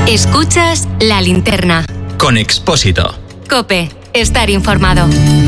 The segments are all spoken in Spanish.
Escuchas La Linterna. Con Expósito. COPE. Estar informado.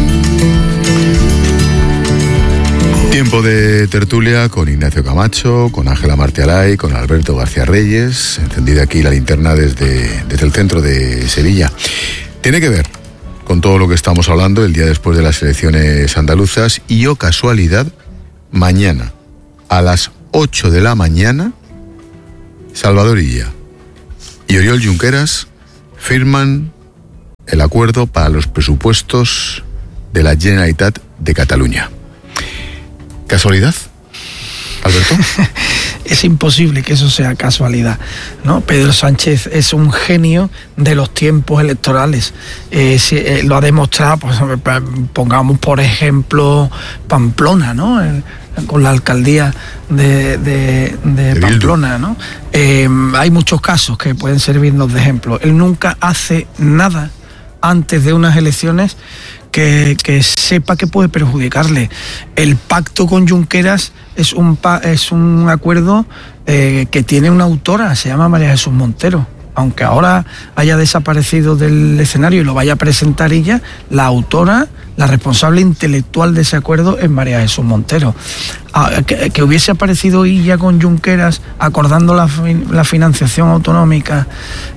Tiempo de tertulia con Ignacio Camacho, con Ángela Martialay, con Alberto García Reyes. Encendida aquí la linterna desde el centro de Sevilla. Tiene que ver con todo lo que estamos hablando el día después de las elecciones andaluzas. Y, oh casualidad, mañana a las 8 de la mañana, Salvador Illa y Oriol Junqueras firman el acuerdo para los presupuestos de la Generalitat de Cataluña. ¿Casualidad, Alberto? Es imposible que eso sea casualidad, ¿no? Pedro Sánchez es un genio de los tiempos electorales. Lo ha demostrado, pues, pongamos por ejemplo Pamplona, ¿no? Con la alcaldía de Pamplona, ¿no? Hay muchos casos que pueden servirnos de ejemplo. Él nunca hace nada antes de unas elecciones que sepa que puede perjudicarle. El pacto con Junqueras es un acuerdo que tiene una autora, se llama María Jesús Montero. Aunque ahora haya desaparecido del escenario y lo vaya a presentar ella, la autora, la responsable intelectual de ese acuerdo es María Jesús Montero. Que hubiese aparecido ella con Junqueras acordando la financiación autonómica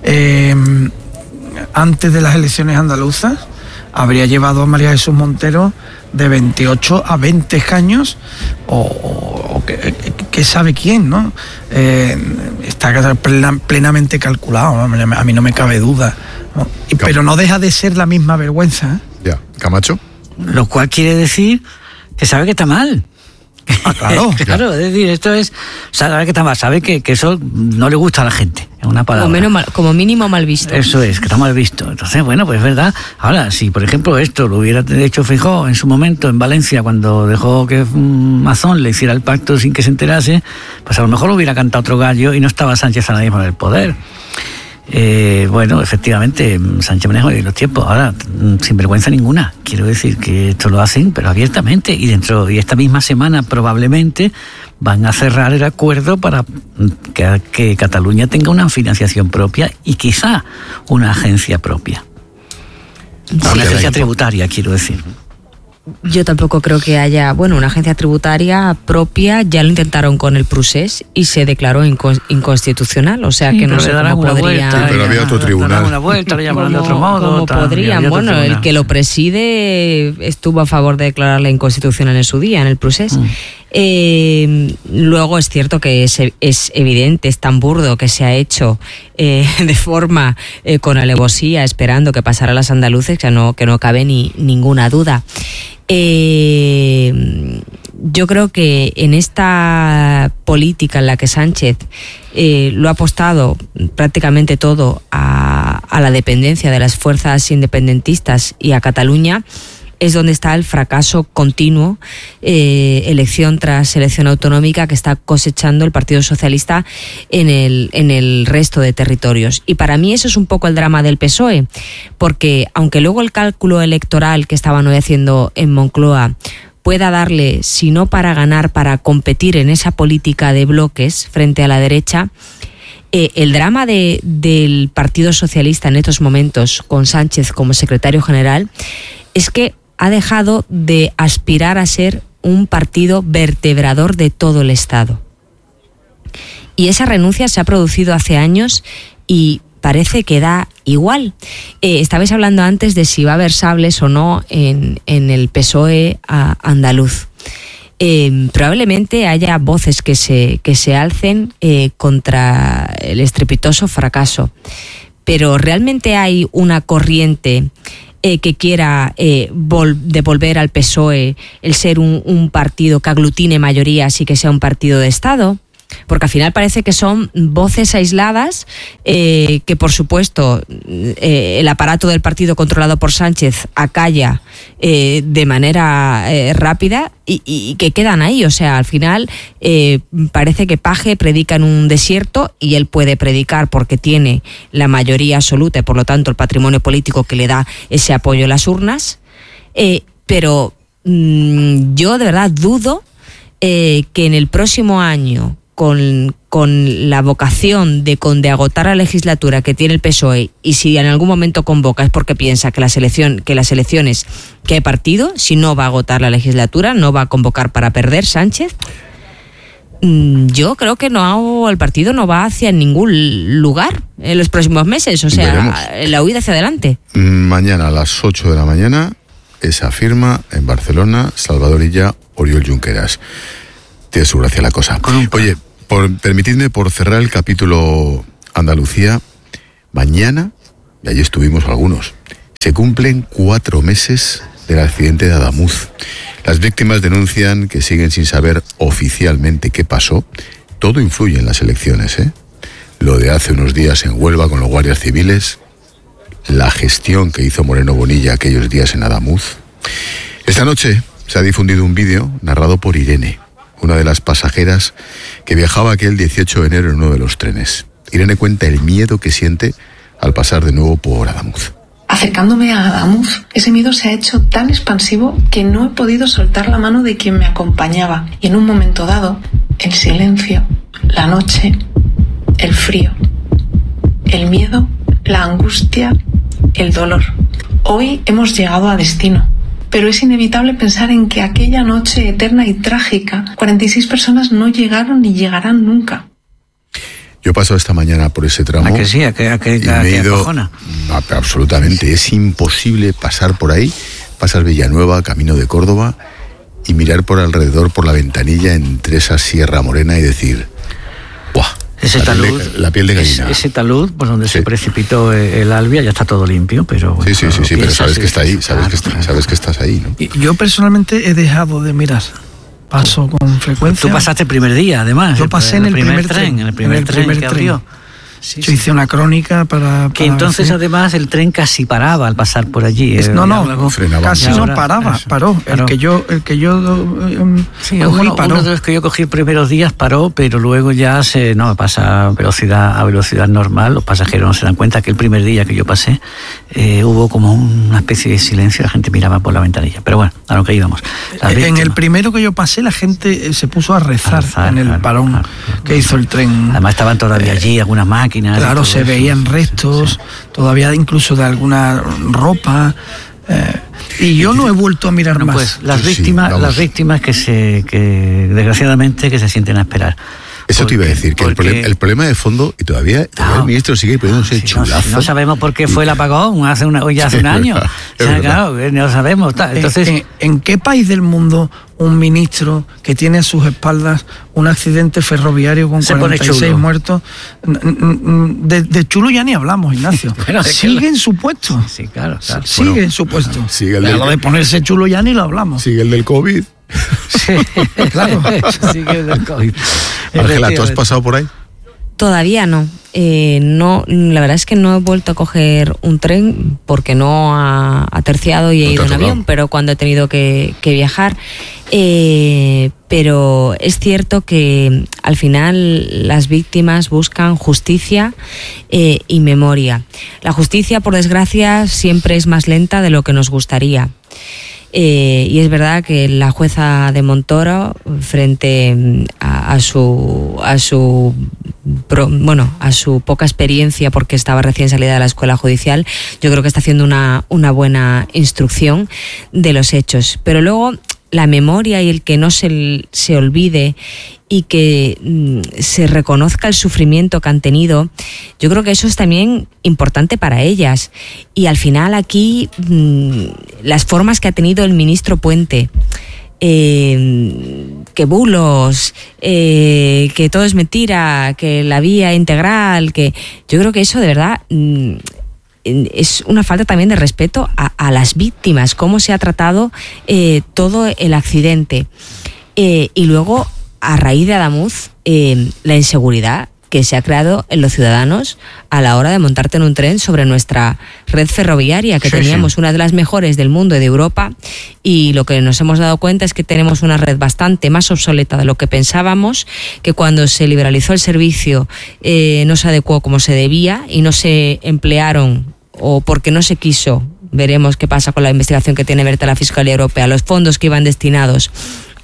antes de las elecciones andaluzas, habría llevado a María Jesús Montero de 28 a 20 escaños, o que sabe quién, ¿no? Está plenamente calculado, ¿no? A mí no me cabe duda, ¿no? Pero no deja de ser la misma vergüenza, ¿eh? Ya, Camacho. Lo cual quiere decir que sabe que está mal. Ah, claro. Claro, es decir, esto es, sabe que está mal, sabe que eso no le gusta a la gente, es una palabra. Como mínimo mal visto. Eso es, que está mal visto. Entonces, bueno, pues es verdad. Ahora, si por ejemplo esto lo hubiera hecho Feijóo en su momento en Valencia, cuando dejó que Mazón le hiciera el pacto sin que se enterase, pues a lo mejor hubiera cantado otro gallo y no estaba Sánchez ahora mismo en el poder. Bueno, efectivamente, Sánchez maneja los tiempos. Ahora, sin vergüenza ninguna. Quiero decir que esto lo hacen, pero abiertamente. Y esta misma semana probablemente van a cerrar el acuerdo para que Cataluña tenga una financiación propia y quizá una agencia propia. Una agencia tributaria, quiero decir. Yo tampoco creo que haya, una agencia tributaria propia. Ya lo intentaron con el Prusés y se declaró inconstitucional, o sea, sí, que no sé cómo podrían. Sí, pero había otro tribunal. Una vuelta, lo llaman de otro modo. ¿Cómo podrían? Bueno, el que lo preside estuvo a favor de declararla inconstitucional en su día, en el Prusés. Luego es cierto que es evidente, es tan burdo que se ha hecho de forma con alevosía, esperando que pasara a las andaluces, que no cabe ninguna duda. Yo creo que en esta política en la que Sánchez lo ha apostado prácticamente todo a la dependencia de las fuerzas independentistas y a Cataluña, es donde está el fracaso continuo, elección tras elección autonómica, que está cosechando el Partido Socialista en el resto de territorios. Y para mí eso es un poco el drama del PSOE, porque aunque luego el cálculo electoral que estaban hoy haciendo en Moncloa pueda darle, si no para ganar, para competir en esa política de bloques frente a la derecha, el drama del Partido Socialista en estos momentos, con Sánchez como secretario general, es que ha dejado de aspirar a ser un partido vertebrador de todo el Estado. Y esa renuncia se ha producido hace años y parece que da igual. Estabais hablando antes de si va a haber sables o no en el PSOE andaluz. Probablemente haya voces que se alcen contra el estrepitoso fracaso. Pero realmente hay una corriente que quiera devolver al PSOE el ser un partido que aglutine mayorías y que sea un partido de Estado. Porque al final parece que son voces aisladas, que por supuesto el aparato del partido controlado por Sánchez acalla de manera rápida y que quedan ahí. O sea, al final parece que Paje predica en un desierto y él puede predicar porque tiene la mayoría absoluta y por lo tanto el patrimonio político que le da ese apoyo en las urnas. Pero yo de verdad dudo que en el próximo año, con la vocación de agotar la legislatura que tiene el PSOE, y si en algún momento convoca es porque piensa que las elecciones que hay partido, si no va a agotar la legislatura, no va a convocar para perder Sánchez, yo creo que el partido no va hacia ningún lugar en los próximos meses, o sea, veremos. La huida hacia adelante. Mañana a las 8 de la mañana, esa firma en Barcelona, Salvador Illa, Oriol Junqueras. Tiene su gracia la cosa. Oye, permitidme por cerrar el capítulo Andalucía, mañana, y allí estuvimos algunos, se cumplen 4 meses del accidente de Adamuz. Las víctimas denuncian que siguen sin saber oficialmente qué pasó. Todo influye en las elecciones, ¿eh? Lo de hace unos días en Huelva con los guardias civiles, la gestión que hizo Moreno Bonilla aquellos días en Adamuz. Esta noche se ha difundido un vídeo narrado por Irene, una de las pasajeras que viajaba aquel 18 de enero en uno de los trenes. Irene cuenta el miedo que siente al pasar de nuevo por Adamuz. Acercándome a Adamuz, ese miedo se ha hecho tan expansivo que no he podido soltar la mano de quien me acompañaba. Y en un momento dado, el silencio, la noche, el frío, el miedo, la angustia, el dolor. Hoy hemos llegado a destino. Pero es inevitable pensar en que aquella noche eterna y trágica, 46 personas no llegaron ni llegarán nunca. Yo he pasado esta mañana por ese tramo. ¿A que sí? ¿A que me he ido? No, absolutamente. Es imposible pasar por ahí. Pasas Villanueva, camino de Córdoba, y mirar por alrededor, por la ventanilla, entre esa Sierra Morena y decir, ¡buah! Ese talud, la piel de gallina. Ese talud por donde se precipitó el Albia, ya está todo limpio, pero... Bueno, sí, pero sabes que está ahí, sabes que estás ahí, ¿no? Y yo personalmente he dejado de mirar. Paso con frecuencia. Tú pasaste el primer día, además. Yo pasé en el primer tren. En el primer tren que abrió. Yo hice una crónica para que entonces además el tren casi paraba al pasar por allí. Casi no paraba, paró. El que yo cogí, paró. Uno de los que yo cogí primeros días paró, pero luego ya pasa a velocidad normal. Los pasajeros no se dan cuenta que el primer día que yo pasé hubo como una especie de silencio, la gente miraba por la ventanilla. Pero bueno, a lo que íbamos. En el primero que yo pasé, la gente se puso a rezar en el parón que hizo el tren. Además estaban todavía allí algunas máquinas. Claro, se veían restos, todavía incluso de alguna ropa. Y yo no he vuelto a mirar más. Pues las víctimas que desgraciadamente que se sienten a esperar. Eso te iba a decir, que el problema de fondo, y todavía el ministro sigue poniéndose chulazo. No sabemos por qué fue el apagón hace un año. Claro, no sabemos. Entonces, ¿en qué país del mundo un ministro que tiene a sus espaldas un accidente ferroviario con 46 muertos? De chulo ya ni hablamos, Ignacio. Sigue en su puesto. Sí, claro. Sigue en su puesto. Lo de ponerse chulo ya ni lo hablamos. Sigue el del COVID. Sí, claro. Sigue el del COVID. Ángela, ¿tú has pasado por ahí? Todavía no. No, la verdad es que no he vuelto a coger un tren porque no ha terciado y he ido en avión, pero cuando he tenido que viajar. Pero es cierto que al final las víctimas buscan justicia y memoria. La justicia, por desgracia, siempre es más lenta de lo que nos gustaría. Y es verdad que la jueza de Montoro, frente a su poca experiencia, porque estaba recién salida de la escuela judicial, yo creo que está haciendo una buena instrucción de los hechos. Pero luego la memoria y el que no se olvide y que se reconozca el sufrimiento que han tenido, yo creo que eso es también importante para ellas. Y al final aquí las formas que ha tenido el ministro Puente, que bulos, que todo es mentira, que la vía integral, que yo creo que eso de verdad es una falta también de respeto a las víctimas, cómo se ha tratado todo el accidente. Y luego, a raíz de Adamuz, la inseguridad que se ha creado en los ciudadanos a la hora de montarte en un tren sobre nuestra red ferroviaria, que teníamos una de las mejores del mundo y de Europa, y lo que nos hemos dado cuenta es que tenemos una red bastante más obsoleta de lo que pensábamos, que cuando se liberalizó el servicio no se adecuó como se debía y no se emplearon, o porque no se quiso, veremos qué pasa con la investigación que tiene abierta la Fiscalía Europea, los fondos que iban destinados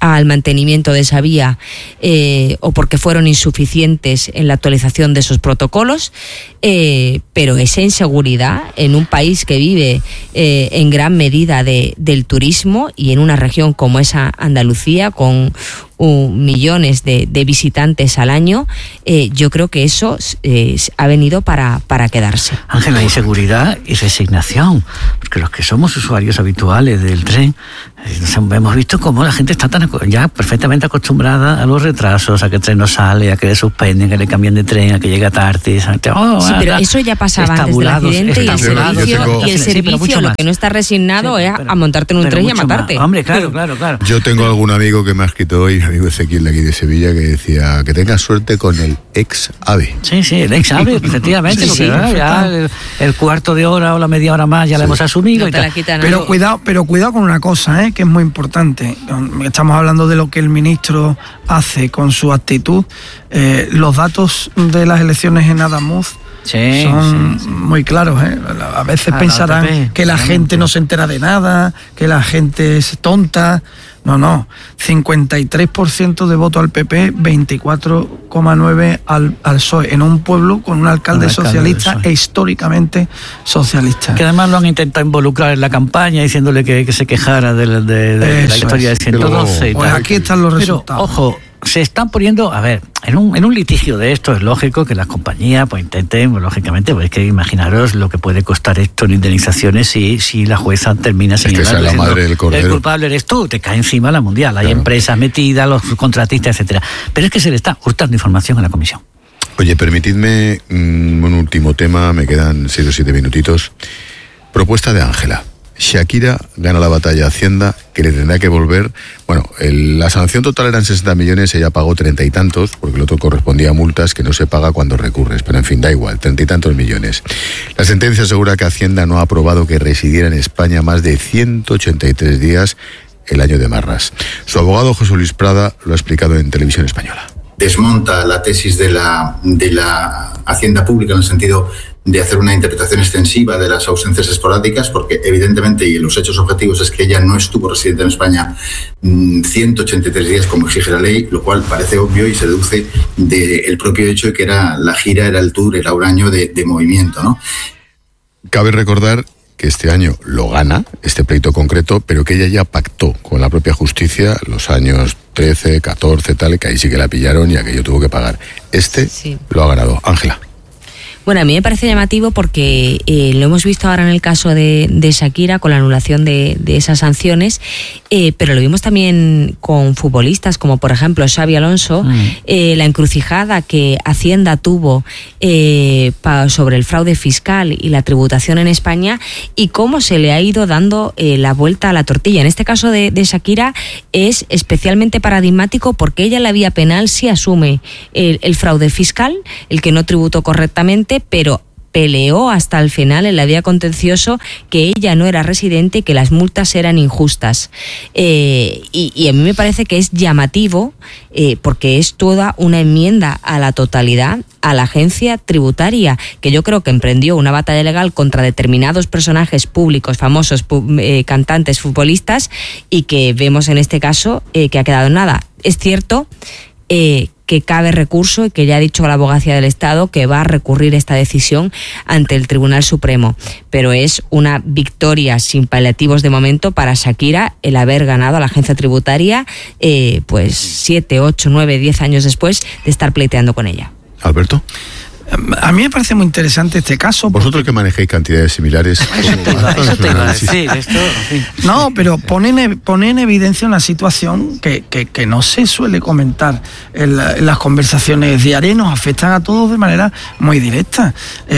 al mantenimiento de esa vía o porque fueron insuficientes en la actualización de esos protocolos, pero esa inseguridad en un país que vive en gran medida del turismo y en una región como esa Andalucía con millones de visitantes al año, yo creo que eso ha venido para quedarse. Ángela, inseguridad y resignación, porque los que somos usuarios habituales del tren, hemos visto cómo la gente está ya perfectamente acostumbrada a los retrasos, a que el tren no sale, a que le suspenden, que le cambian de tren, a que llega tarde. Pero eso ya pasaba antes del accidente y el servicio lo que no está resignado es a montarte en un tren y a matarte. Hombre, claro. Yo tengo algún amigo que me ha escrito hoy, amigo Ezequiel de aquí de Sevilla, que decía que tengas suerte con el ex-AVE. Sí, el ex-AVE, efectivamente, porque ya el cuarto de hora o la media hora más ya la hemos asumido. Pero cuidado con una cosa, que es muy importante. Estamos hablando de lo que el ministro hace con su actitud. Los datos de las elecciones en Adamuz son muy claros. A veces pensarán que la gente no se entera de nada, que la gente es tonta. No, 53% de voto al PP, 24,9% al PSOE, en un pueblo con un alcalde socialista e históricamente socialista. Que además lo han intentado involucrar en la campaña, diciéndole que se quejara de la historia del 112. Pues aquí están los resultados. Pero, ojo, se están poniendo, en un litigio de esto es lógico que las compañías pues intenten, lógicamente, pues que imaginaros lo que puede costar esto en indemnizaciones si la jueza termina señalando la madre del cordero. El culpable eres tú, te cae encima la mundial, hay empresas metidas, los contratistas, etcétera. Pero es que se le está hurtando información a la comisión. Oye, permitidme un último tema, me quedan 6 o 7 minutitos. Propuesta de Ángela. Shakira gana la batalla a Hacienda, que le tendrá que volver. Bueno, la sanción total eran 60 millones, ella pagó 30 y tantos, porque el otro correspondía a multas que no se paga cuando recurres, pero en fin, da igual, 30 y tantos millones. La sentencia asegura que Hacienda no ha aprobado que residiera en España más de 183 días el año de Marras. Su abogado José Luis Prada lo ha explicado en Televisión Española. Desmonta la tesis de la Hacienda Pública en el sentido de hacer una interpretación extensiva de las ausencias esporádicas, porque evidentemente, y los hechos objetivos es que ella no estuvo residente en España 183 días como exige la ley, lo cual parece obvio y se deduce del propio hecho de que la gira, era el tour, era un año de movimiento, ¿no? Cabe recordar que este año lo gana, este pleito concreto, pero que ella ya pactó con la propia justicia los años 13, 14, tal, que ahí sí que la pillaron y aquello tuvo que pagar. Lo ha ganado. Ángela. Bueno, a mí me parece llamativo porque lo hemos visto ahora en el caso de Shakira con la anulación de esas sanciones, pero lo vimos también con futbolistas como por ejemplo Xabi Alonso, la encrucijada que Hacienda tuvo sobre el fraude fiscal y la tributación en España y cómo se le ha ido dando la vuelta a la tortilla. En este caso de Shakira es especialmente paradigmático porque ella en la vía penal sí asume el fraude fiscal, el que no tributó correctamente, pero peleó hasta el final en la vía contencioso que ella no era residente y que las multas eran injustas. Y a mí me parece que es llamativo porque es toda una enmienda a la totalidad a la agencia tributaria, que yo creo que emprendió una batalla legal contra determinados personajes públicos, famosos, cantantes, futbolistas, y que vemos en este caso que ha quedado en nada. Es cierto que cabe recurso y que ya ha dicho la Abogacía del Estado que va a recurrir esta decisión ante el Tribunal Supremo. Pero es una victoria sin paliativos de momento para Shakira el haber ganado a la agencia tributaria 7, 8, 9, 10 años después de estar pleiteando con ella. Alberto. A mí me parece muy interesante este caso. Vosotros que manejáis cantidades similares. Eso te iba a decir. No, pero pone en evidencia una situación que no se suele comentar en las conversaciones diarias y nos afectan a todos de manera muy directa.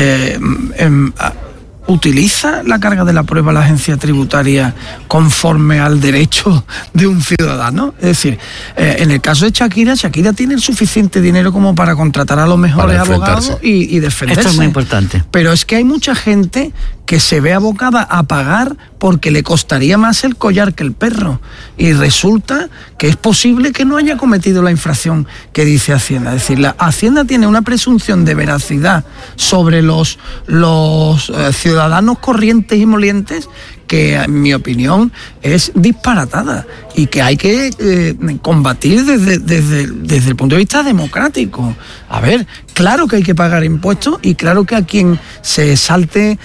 ¿Utiliza la carga de la prueba la agencia tributaria conforme al derecho de un ciudadano? Es decir, en el caso de Shakira tiene el suficiente dinero como para contratar a los mejores abogados y defenderse. Esto es muy importante. Pero es que hay mucha gente que se ve abocada a pagar porque le costaría más el collar que el perro. Y resulta que es posible que no haya cometido la infracción que dice Hacienda. Es decir, la Hacienda tiene una presunción de veracidad sobre los ciudadanos ciudadanos corrientes y molientes, que en mi opinión es disparatada y que hay que combatir desde el punto de vista democrático. A ver, claro que hay que pagar impuestos y claro que a quien se salte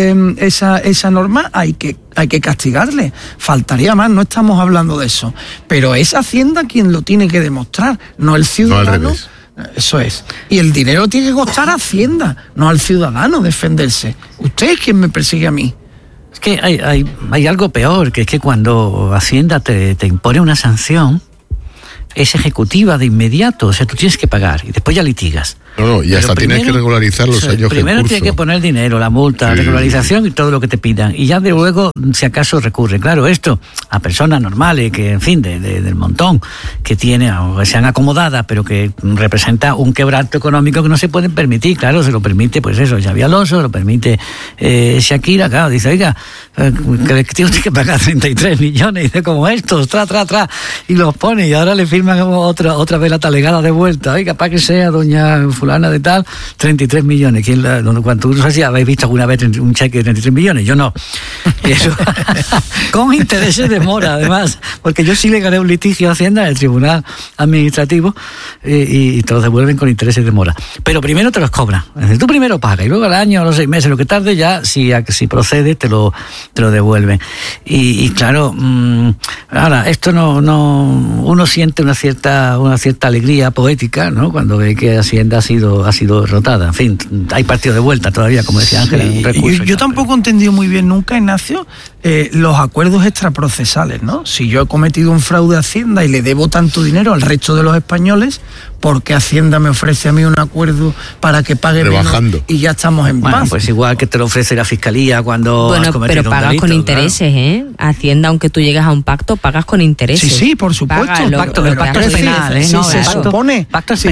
esa norma hay que castigarle. Faltaría más, no estamos hablando de eso. Pero es Hacienda quien lo tiene que demostrar, no el ciudadano. No al revés. Eso es. Y el dinero tiene que costar a Hacienda, no al ciudadano defenderse. Usted es quien me persigue a mí. Es que hay algo peor, que es que cuando Hacienda te impone una sanción, es ejecutiva de inmediato, o sea, tú tienes que pagar y después ya litigas. No, y hasta tienes que regularizar los años que primero tienes que poner dinero, la multa, la regularización y todo lo que te pidan. Y ya de luego, si acaso recurre. Claro, esto a personas normales, que en fin, del montón, que tienen, o que sean acomodadas, pero que representa un quebranto económico que no se pueden permitir. Claro, se lo permite, pues eso, Xabi Alonso, lo permite Shakira, claro, dice, oiga, que tienes que pagar 33 millones, y dice, como estos, y los pone, y ahora le firman otra vez la talegada de vuelta, oiga, para que sea doña fulana de tal, 33 millones. Cuando no sé si habéis visto alguna vez un cheque de 33 millones, yo no. Eso, con intereses de mora, además, porque yo sí le gané un litigio a Hacienda en el Tribunal Administrativo y te los devuelven con intereses de mora. Pero primero te los cobran. Es decir, tú primero pagas y luego al año o los 6 meses, lo que tarde, ya si procede te lo devuelven. Y claro, ahora, esto uno siente una cierta alegría poética, ¿no? Cuando ve que Hacienda ha sido derrotada. En fin, hay partido de vuelta todavía, como decía Ángela. Yo tampoco he entendido muy bien nunca, Ignacio, los acuerdos extraprocesales, ¿no? Si yo he cometido un fraude a Hacienda y le debo tanto dinero al resto de los españoles, ¿por qué Hacienda me ofrece a mí un acuerdo para que pague rebajando menos y ya estamos en paz? Pues igual que te lo ofrece la Fiscalía cuando has cometido pero pagas un delito, con intereses, claro. ¿eh? Hacienda, aunque tú llegues a un pacto, pagas con intereses. Sí, por supuesto. El pacto es penal, ¿eh? No, se supone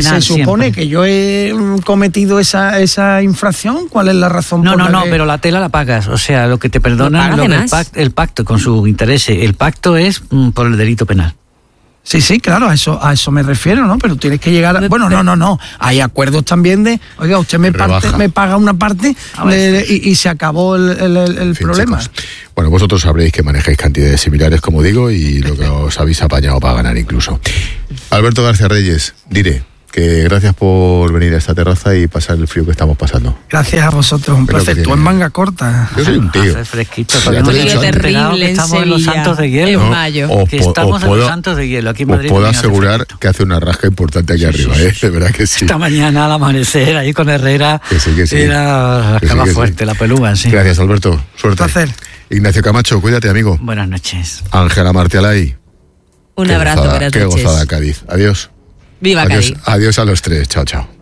que yo he cometido esa infracción, ¿cuál es la razón? No, pero la tela la pagas. O sea, lo que te perdonan el pacto con sus intereses. El pacto es por el delito penal. Sí, claro, a eso me refiero, ¿no? Pero tienes que llegar a... Bueno, no. Hay acuerdos también de, oiga, usted me paga una parte y se acabó el problema. Chicos. Bueno, vosotros sabréis que manejáis cantidades similares, como digo, y lo que os habéis apañado para ganar incluso. Alberto García Reyes, diré que gracias por venir a esta terraza y pasar el frío que estamos pasando. Gracias a vosotros, un placer. Tú en manga corta. Yo soy un tío. Hace fresquito. Un frío terrible en estamos en los Santos de Hielo. en mayo. Estamos en los Santos de Hielo. Aquí en Madrid os puedo asegurar que hace una rasca importante aquí arriba, de verdad que sí. Esta mañana al amanecer, ahí con Herrera, que sí. Era rascaba fuerte, la pelúa, sí. Gracias, Alberto. Suerte. Un placer. Ignacio Camacho, cuídate, amigo. Buenas noches. Ángela Martialay. Un abrazo, buenas noches. Qué gozada Cádiz. Adiós. Viva Cádiz. Adiós a los tres. Chao.